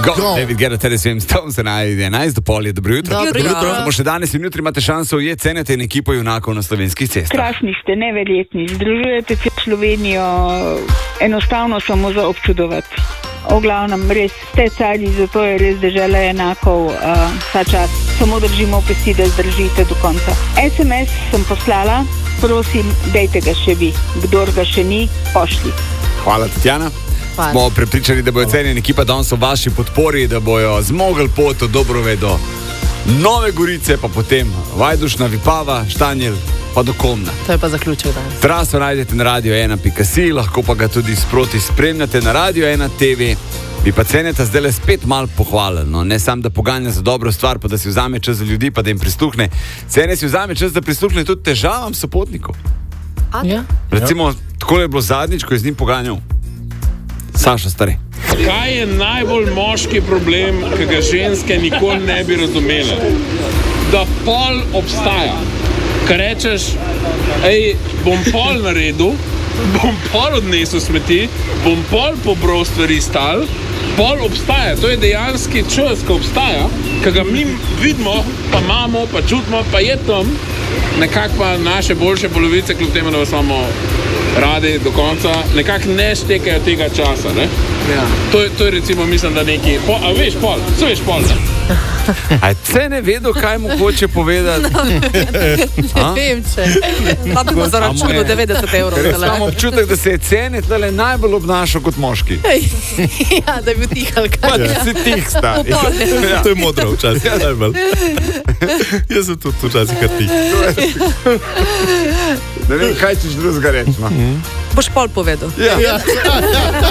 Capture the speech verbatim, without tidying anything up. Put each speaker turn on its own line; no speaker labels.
Go, Go. David Guetta, Teddy Swims, Stones, enajst do pol je, dobro jutro.
Dobro jutro.
Samo še danes in jutri imate šanso ujeti cenete in ekipo junakov na slovenskih cestah.
Krasni ste, neverjetni, združujete celo Slovenijo, enostavno samo za občudovati. O glavnem, res ste cari, zato je res dežela enakov uh, ta čas. Samo držimo pesti, da zdržite do konca. es em es sem poslala, prosim, dejte ga še vi. Kdor ga še ni, pošli.
Hvala, Tatjana. Hvala. Smo prepričani, da bojo cenjeni ekipa danes v vaši podpori, da bojo zmogli pot od Dobrove do Nove Gorice, pa potem Vajdušna, Vipava, Štanjel, pa do Komna.
To je pa zaključek danes.
Traso najdete na radio ena pika si, lahko pa ga tudi sproti spremljate na Radio ena te ve. Bi pa ceneta zdaj le spet malo pohvalili, no? Ne sam, da poganja za dobro stvar, pa da si vzame čas za ljudi, pa da jim prisluhne. Cene si vzame čas, da prisluhne tudi težavam sopotnikov.
Ja.
Recimo, tako je bilo zadnjič, ko je z njim poganjal Saša Stare.
Kaj je najbolj moški problem, ki ga ženske nikoli ne bi razumele? Da pol obstaja. Kaj rečeš, ej, bom pol naredil, bom pol odnesel smeti, bom pol pobral stvari stal, pol obstaja. To je dejanski čas, ko obstaja, ki ga mi vidimo, pa imamo, pa čutimo, pa je tam nekako pa naše boljše polovice, kljub temu, da vas imamo radi do konca, nekako ne štekajo tega časa, ne? Ja. To, je, to je recimo, mislim, da neki, po, a veš pol, so veš pol, ne?
A je cene vedel, kaj mu hoče povedati?
Ne vem, če. Pa bi pa zaračunal devetdeset evrov.
Ker imam občutek, da se je cene tle najbolj obnašal kot moški.
Ja, da je bil tihalka.
Pa da si tih stari.
Ja. To je modro včasih, ja. Najbolj. Jaz sem tudi včasih kar tih.
Ne vem, kaj ćeš drugega reči, no?
Boš pol povedal.
Ja.